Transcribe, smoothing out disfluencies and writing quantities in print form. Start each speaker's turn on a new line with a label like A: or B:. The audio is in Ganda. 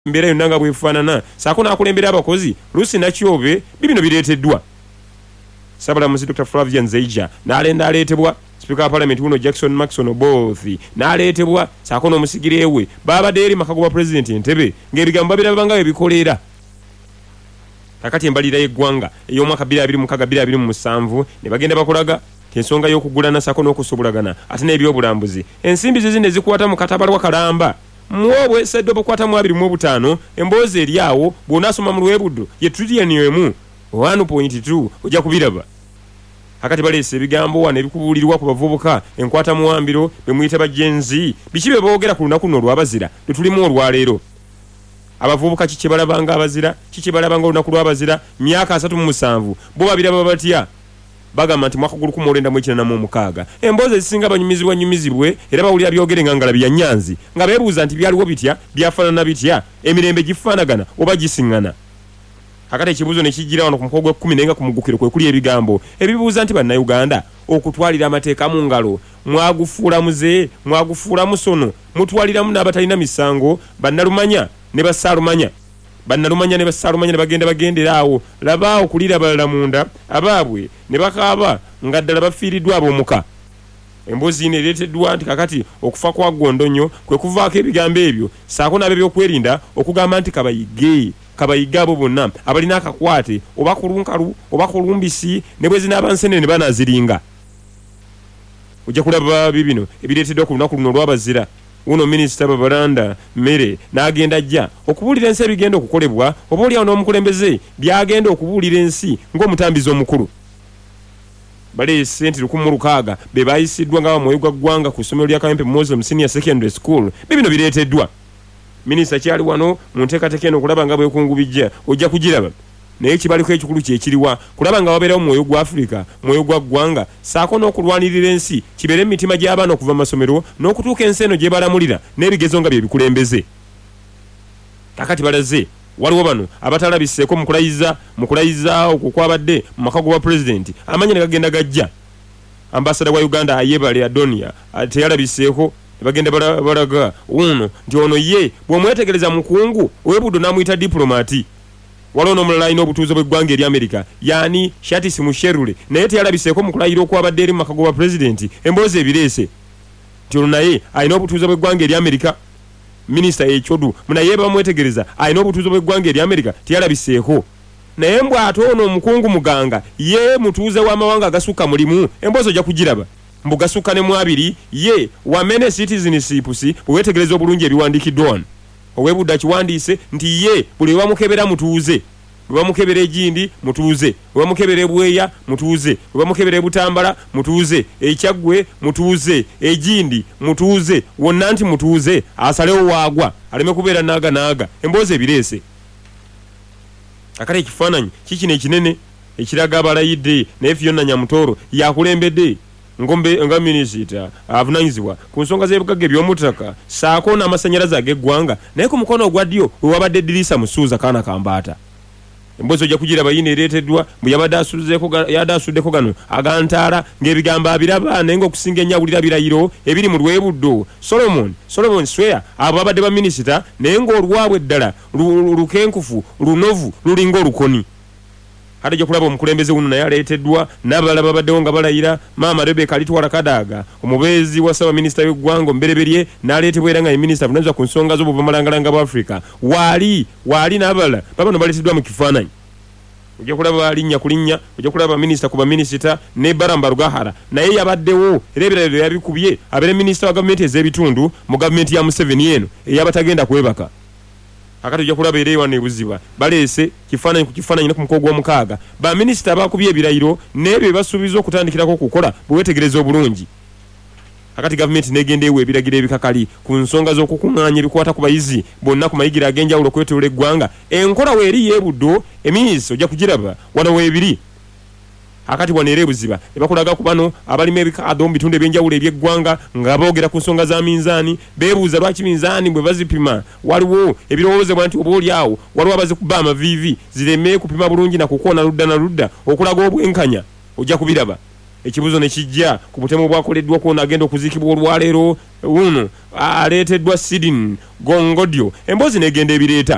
A: mbera yonna bwefaanana saako n'akulembera abakozi Lucy Nakyobe bibino bireeteddwa Sabalamuzi Dr. Flavian Nzeija n'alenda aleetebwa Speaker wa Parliament uno Jackson Maxon Obothi n'aleetebwa saako n'omusigirewe baabadde eri makago wa President Entebbe ng'ebigambo babirabanga ebikolera kakati embalira y'eggwanga ey'omwaka 2026-2027 ne bagenda bakolaga ensonga y'okugulana saako n'okusobulagana ate n'ebyobulambuzi ensimbi zizine zikwata mu katabala wa Kalamba muobwe seddo bukwata mu 25 emboozi eri awo bw'onaasoma mu lwebuddo ye trillion emu 1.2 ojja kubiraba hakati baleese ebigambo wano ebikubuulirwa ku bavubuka enkwata mu wambiro be muyita bajenzi biki be boogera ku lunaku luno olw'abazira lwe tulimu olwaleero abavubuka kiki balabanga abazira kiki balabanga olunaku lw'abazira myaka 37 bo babiraba batya bagamba nti mwaka gulu 1946 emboozi ezisinga banyumizibwe era bawulira byogere nga ngalabi ya Nyanzi nga beebuuza nti byaliwo bitya byafaanana bitya emirembe gifaanagana oba gisiŋŋana hakati ekibuuzo ne kijjira wano ku mukogo gwa 10 nga ku mugukiro kwe kuli ebigambo ebibuuza nti bannayuganda okutwalira amateeka mu ngalo mwagufuula muze mwagufuula musono mutwaliramu n'abatalina misango bannalumanya ne bassaalumanya bannalumanya ne bassaalumanya ne bagendera awo labaawo kulira balala munda abaabwe ne bakaaba nga ddala bafiiriddwa ab'omuka emboozi ino ereeteddwa nti kakati okufa kwa Gondonyo kwe kuvaako ebigambo ebyo saako n'abe byokwerinda okugamba nti kabayiga abo bonna abalina akakwate oba kulunkalu oba kulumbisi ne bwe zinaaba nsenene ne banaaziringa ojja kulaba bibino ebireeteddwa ku lunaku luno olw'abazira uno Minisita Babalanda Mere n'agenda ajja okubuulira ensi ebigenda okukolebwa oba oli awo n'omukulembeze byagenda okubuulira ensi ng'omutambizi omukulu baleese nti 160 be bayisiddwa nga bamwoyo gwa ggwanga ku ssomero lya Kawempe Muslim Senior Secondary School bibino bireeteddwa minisita kyali wano mu nteekateeka eno okulaba nga bwekungubijja ojja kugiraba naye kibaliko ekikulu kyekiriwa kulaba nga wabeerawo mwoyo gwa Afrika mwoyo gwa ggwanga saako n'okulwanirira ensi kibeere emitima gy'abaana okuva mu masomero n'okutuuka ensi eno gye balamulira n'ebigezo nga bye bikulembeze kakati balaze waliwo bano abatalabiseeko mu kulayiza okwo kwabadde mu makago wa President amanya ne gagenda gajja ambasada wa Uganda Ayebale Adonia teyalabiseeko bagenda balaga uno nti ono ye bw'omwetegereza mukungu ow'ebuddo n'amuyita diplomati waliwo n'omulala alina obutuuze bw'eggwanga eri Amerika yaani Shatis Musherule naye teyalabiseeko mu kulayira okwabadde eri mu makago wa President emboozi ebireese nti ono naye alina obutuuze bw'eggwanga eri Amerika minisita Ekyodu munaye bamwetegereza alina obutuuze bw'eggwanga eri Amerika teyalabiseeko naye mbw'ate ono omukungu muganga ye mutuuze w'amawanga agasukka mulimu emboozi ojja kugiraba mbugasukka ne mu 2 ye wamene citizenship bwewetegereza obulungi ebiwandiikiddwa wano ow'ebudda kiwandiise nti ye buli bamukebera mutuuze bamukebera egindi mutuuze bamukebera ebweya mutuuze bamukebera ebutambala mutuuze ekyaggwe mutuuze egindi mutuuze wonna nti mutuuze asalewo waagwa aleme kubeera naaga emboozi ebireese akati ekifaananyi kikino ekinene ekiraga abalayidde naye Fiona Nyamutooro yakulembedde nga minisita avunanyizibwa ku nsonga z'ebigagga eby'omutaka saako n'amasannyalaze ag'eggwanga naye ku mukono ogwa ddyo we wabadde Edrisa Musuuza kaana kambaata emboozi ojja kugira bayina ereeteddwa bwe yabadde asuddeko gano agantaala ng'ebigambo abiraba naye ng'okusinga ennyawulira birayiro ebiri mu lwebuddo Solomon Sweya abo babadde baminisita naye ng'olwabwe ddala lukenkufu lunovu lulinga olukoni hata ojja kulaba omukulembeze wuno naye aleeteddwa n'abalala babaddewo nga balayira maama Rebecca Alitwala Kadaga omubeezi wa Ssaabaminisita w'eggwanga omubereberye n'aleetebwa era nga ye minisita avunaanyizibwa ku nsonga z'obuvaamalangalanga bwa Afrika waali n'abalala babano baleeteddwa mu kifaananyi ojja kulaba linnya ku linnya ojja kulaba minisita ku baminisita ne Baramba Rugahara naye yabaddewo era ebirayiro yabikubye abeere minisita wa gavumenti ez'ebitundu mu gavumenti ya Museveni eno ey'abatagenda kwebaka akati ojja kulaba era ewana ebuziba baleese kifaananyi ku kifaananyi ne ku mukogo gw'omukaaga baminisita bakubye ebirayiro n'ebyo basuubiza okutandikirako okukola bwewetegereza obulungi akati gavumenti n'egenda ewa ebiragiro ebikakali ku nsonga z'okukuŋŋaanya ebikwata ku bayizi bonna ku mayigire ag'enjawulo okwetoolera eggwanga enkola weeri y'ebuddo eminisita ojja kugiraba wano weebiri akati wano era ebuziba ebakulaga ku bano abalimu ebikaado mu bitundu ebyenjawulo eby'eggwanga nga boogera ku nsonga za minzaani beebuuza lwaki minzaani bwe bazipima waliwo ebirowoozebwa nti oba oli awo waliwo abazikuba amaviivi zireme kupima bulungi na kukoona ludda na ludda okulaga obwenkanya ojja kubiraba ekibuzo ne kijja ku butemu bwakoleddwa kwona agenda okuziikibwa olwaleero uno aleeteddwa Sidin Gongodio emboozi n'egenda ebireeta